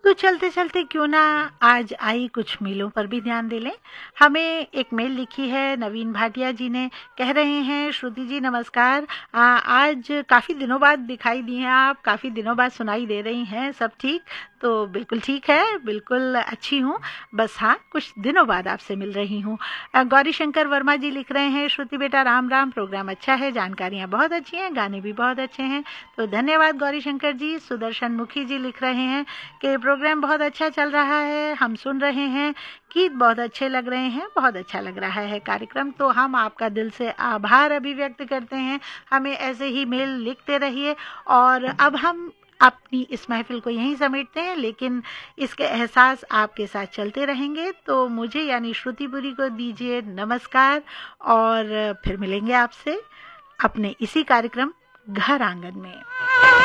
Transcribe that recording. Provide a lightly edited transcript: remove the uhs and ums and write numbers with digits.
तो चलते चलते क्यों ना आज आई कुछ मेलों पर भी ध्यान दे लें। हमें एक मेल लिखी है नवीन भाटिया जी ने। कह रहे हैं, श्रुति जी नमस्कार, आज काफ़ी दिनों बाद दिखाई दी हैं आप, काफ़ी दिनों बाद सुनाई दे रही हैं, सब ठीक? तो बिल्कुल ठीक है, बिल्कुल अच्छी हूँ, बस हाँ कुछ दिनों बाद आपसे मिल रही हूँ। गौरी शंकर वर्मा जी लिख रहे हैं, श्रुति बेटा राम राम, प्रोग्राम अच्छा है, जानकारियाँ बहुत अच्छी हैं, गाने भी बहुत अच्छे हैं। तो धन्यवाद गौरी शंकर जी। सुदर्शन मुखी जी लिख रहे हैं कि प्रोग्राम बहुत अच्छा चल रहा है, हम सुन रहे हैं, गीत बहुत अच्छे लग रहे हैं, बहुत अच्छा लग रहा है कार्यक्रम। तो हम आपका दिल से आभार अभिव्यक्त करते हैं, हमें ऐसे ही मेल लिखते रहिए। और अब हम अपनी इस महफिल को यहीं समेटते हैं, लेकिन इसके एहसास आपके साथ चलते रहेंगे। तो मुझे यानी श्रुतिपुरी को दीजिए नमस्कार, और फिर मिलेंगे आपसे अपने इसी कार्यक्रम घर आंगन में।